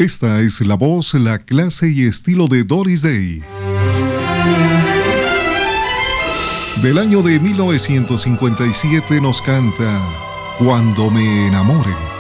Esta es la voz, la clase y estilo de Doris Day. Del año de 1957 nos canta Cuando me enamore.